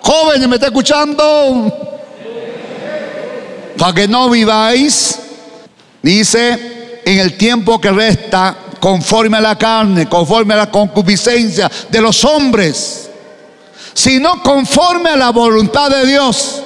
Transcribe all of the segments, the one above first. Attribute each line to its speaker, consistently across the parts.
Speaker 1: Jóvenes, ¿me está escuchando? Para que no viváis, dice, en el tiempo que resta, conforme a la carne, conforme a la concupiscencia de los hombres, sino conforme a la voluntad de Dios.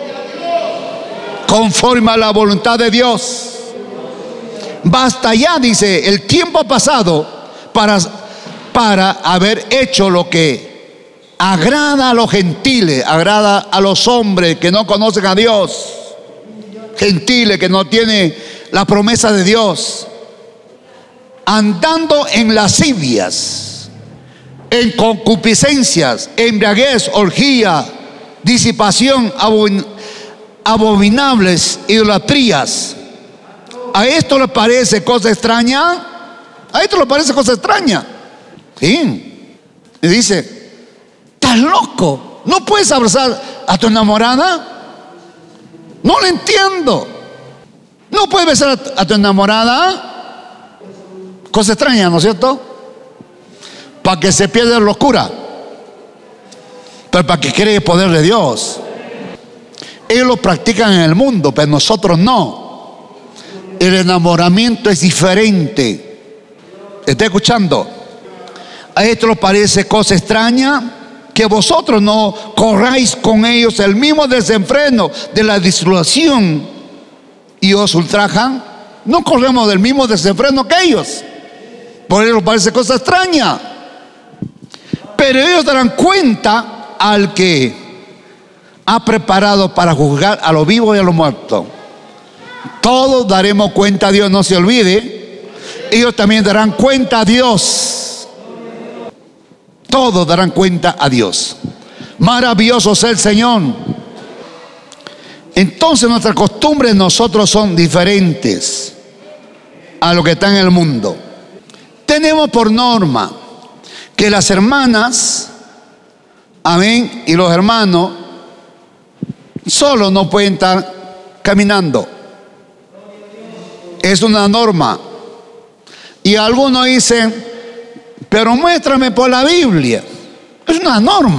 Speaker 1: Conforme a la voluntad de Dios. Basta ya, dice, el tiempo pasado para haber hecho lo que agrada a los gentiles, agrada a los hombres que no conocen a Dios, gentiles que no tienen la promesa de Dios, andando en lascivias, en concupiscencias, embriaguez, orgía, disipación, abominables idolatrías. ¿A esto le parece cosa extraña? ¿A esto le parece cosa extraña? Sí. Y dice, ¿estás loco? ¿No puedes abrazar a tu enamorada? No lo entiendo. ¿No puedes besar a tu enamorada? Cosa extraña, ¿no es cierto? Para que se pierda la locura, pero para que cree el poder de Dios. Ellos lo practican en el mundo, pero nosotros no. El enamoramiento es diferente. ¿Está escuchando? ¿A esto les parece cosa extraña? Que vosotros no corráis con ellos el mismo desenfreno de la disolución y os ultrajan. No corremos del mismo desenfreno que ellos. Por eso les parece cosa extraña. Pero ellos darán cuenta al que ha preparado para juzgar a los vivos y a los muertos. Todos daremos cuenta a Dios, no se olvide. Ellos también darán cuenta a Dios. Todos darán cuenta a Dios. Maravilloso es el Señor. Entonces nuestras costumbres nosotros son diferentes a lo que está en el mundo. Tenemos por norma que las hermanas, amén, y los hermanos solo no pueden estar caminando. Es una norma. Y algunos dicen, pero muéstrame por la Biblia. Es una norma.